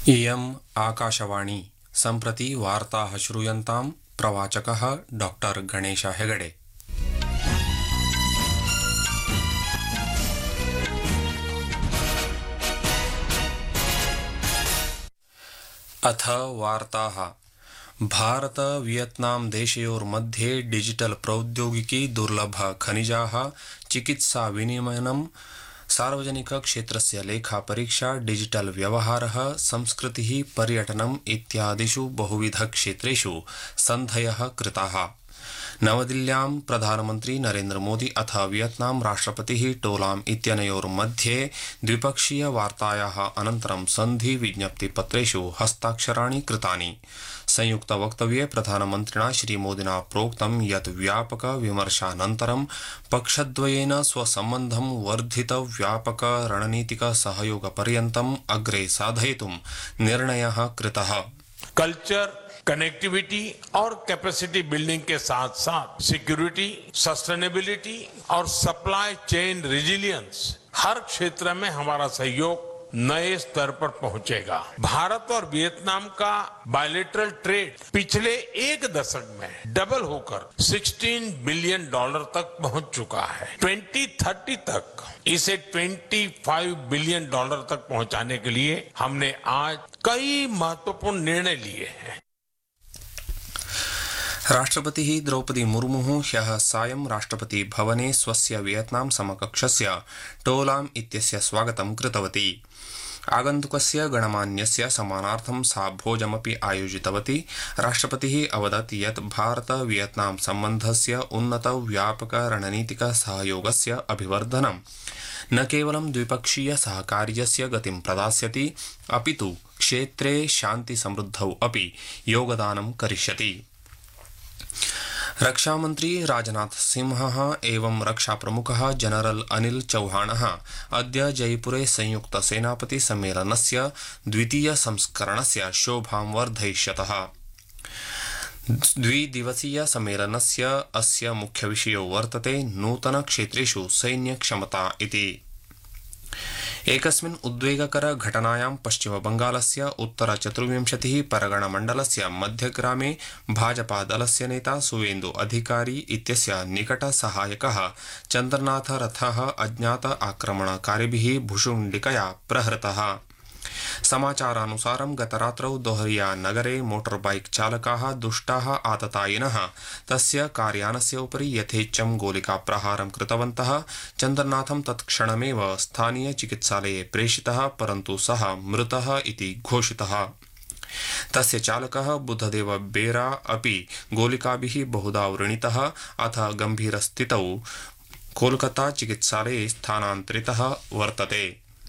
इयम् आकाशवाणी सम्प्रति वार्ताः श्रूयन्तां प्रवाचकः डॉक्टर गणेश हेगडे। अथ वार्ताः। भारत वियतनाम देशयोर्मध्ये डिजिटल प्रौद्योगिकी दुर्लभ खनिजाः चिकित्सा विनिमयनं सार्वजनिक क्षेत्रस्य लेखा परीक्षा डिजिटल व्यवहारः संस्कृतिः पर्यटनम् इत्यादिषु बहुविध क्षेत्रेषु सन्धयः कृताः। नवदिल्ल्यां प्रधानमन्त्री नरेन्द्र मोदी अथ वियतनाम राष्ट्रपतिः टोलाम इत्यनयोर्मध्ये द्विपक्षीय वार्तायाः अनन्तरं सन्धि विज्ञप्तिपत्रेषु हस्ताक्षराणि कृतानि। संयुक्त वक्तव्ये प्रधानमन्त्रिणा श्रीमोदिना प्रोक्तं यत् व्यापक विमर्शानन्तरं पक्षद्वयेन स्वसम्बन्धं वर्धित व्यापक रणनीतिक सहयोगपर्यन्तम् अग्रे साधयितुं निर्णयः कृतः। कल्चर, कनेक्टिविटी और कैपेसिटी बिल्डिंग के साथ साथ सिक्योरिटी, सस्टेनेबिलिटी और सप्लाई चेन रेजिलियंस हर क्षेत्र में हमारा सहयोग नए स्तर पर पहुंचेगा। भारत और वियतनाम का बायलैटरल ट्रेड पिछले एक दशक में डबल होकर $16 बिलियन तक पहुंच चुका है। 2030 तक इसे $25 बिलियन तक पहुंचाने के लिए हमने आज कई महत्वपूर्ण निर्णय लिए हैं। राष्ट्रपतिः द्रौपदी मुर्मुः ह्यः सायं राष्ट्रपति भवने स्वस्य वियतनाम समकक्षस्य टोलाम इत्यस्य स्वागतं कृतवती। आगन्तुकस्य गणमान्यस्य सम्मानार्थं सा भोजमपि आयोजितवती। राष्ट्रपतिः अवदत् यत् भारत वियतनाम सम्बन्धस्य उन्नत व्यापक रणनीतिक सहयोगस्य अभिवर्धनं न केवलं द्विपक्षीय सहकार्यस्य गतिं प्रदास्यति अपितु क्षेत्रे शान्ति समृद्धौ अपि योगदानं करिष्यति। रक्षामन्त्री राजनाथ सिंहः एवं रक्षाप्रमुखः जनरल अनिल चौहानः अद्य जयपुरे संयुक्त सेनापति सम्मेलनस्य द्वितीय संस्करणस्य शोभां वर्धयिष्यतः। द्विदिवसीय सम्मेलनस्य अस्य मुख्यविषयो वर्तते नूतन क्षेत्रेषु सैन्यक्षमता इति। एकस्मिन् उद्वेगकर घटनायां पश्चिमबंगालस्य उत्तर 24 परगणमण्डलस्य मध्यग्रामे भाजपा दलस्य नेता सुवेन्दु अधिकारी इत्यस्य निकट सहायकः चन्द्रनाथ रथः अज्ञात आक्रमणकारिभिः भुशुण्डिकया प्रहृतः। समाचारानुसारं गतरात्रौ दोहरिया नगरे मोटरबाइक चालकाः दुष्टाः आततायिनः तस्य कार्यानस्य उपरि यथेच्छं गोलिकाप्रहारं कृतवन्तः। चन्द्रनाथं तत्क्षणमेव स्थानीय चिकित्सालये प्रेषितः, परन्तु सः मृतः इति घोषितः। तस्य चालकः बुद्धदेव बेरा अपि गोलिकाभिः बहुधा व्रणितः अथ गम्भीरस्थितौ कोलकाता चिकित्सालये स्थानान्तरितः वर्तते।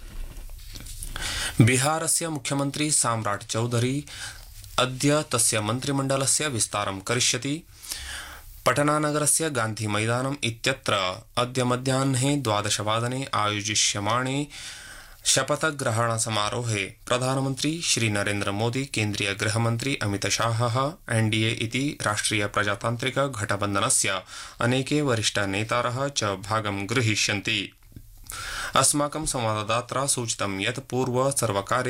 बिहारस्य मुख्यमन्त्री साम्राट चौधरी अद्य तस्य मन्त्रिमण्डलस्य विस्तारं करिष्यति। पटनानगरस्य गान्धी मैदानम् इत्यत्र अद्य मध्याह्ने 12 वादने आयोजिष्यमाणे शपथग्रहण समारोहे प्रधानमन्त्री श्री नरेन्द्र मोदी, केन्द्रीय गृहमन्त्री अमित शाहः, एनडीए इति राष्ट्रिय प्रजातान्त्रिक गठबन्धनस्य अनेके वरिष्ठ नेतारः च भागं गृहीष्यन्ति। अस्माकं संवाददात्रा सूचितं यत् पूर्व सर्वकारे